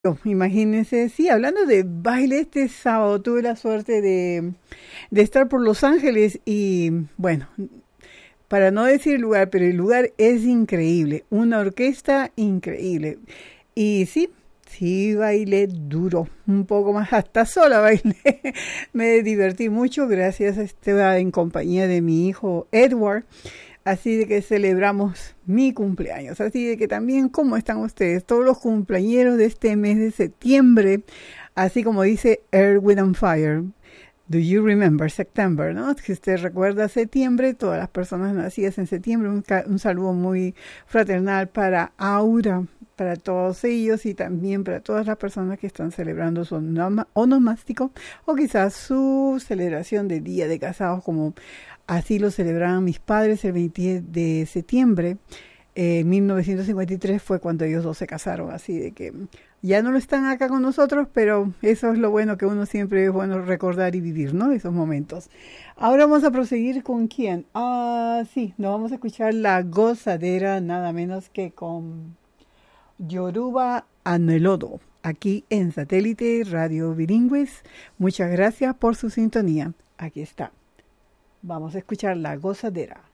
Imagínense, sí, hablando de baile, este sábado tuve la suerte de estar por Los Ángeles y bueno, para no decir el lugar, pero el lugar es increíble, una orquesta increíble. Y sí, sí bailé duro, un poco más, hasta sola bailé. Me divertí mucho, gracias a estaba en compañía de mi hijo Edward. Así de que celebramos mi cumpleaños. Así de que también, ¿cómo están ustedes? Todos los cumpleañeros de este mes de septiembre, así como dice Earth, Wind and Fire. Do you remember September, ¿no? Si usted recuerda septiembre, todas las personas nacidas en septiembre, un saludo muy fraternal para Aura, para todos ellos y también para todas las personas que están celebrando su onomástico o quizás su celebración de Día de Casados, como así lo celebraban mis padres el 20 de septiembre. En 1953 fue cuando ellos dos se casaron, así de que ya no lo están acá con nosotros, pero eso es lo bueno que uno siempre es bueno recordar y vivir, ¿no? Esos momentos. Ahora vamos a proseguir con quién. Sí, nos vamos a escuchar La Gozadera, nada menos que con Yoruba Anelodo, aquí en Satélite Radio Bilingües. Muchas gracias por su sintonía. Aquí está. Vamos a escuchar La Gozadera.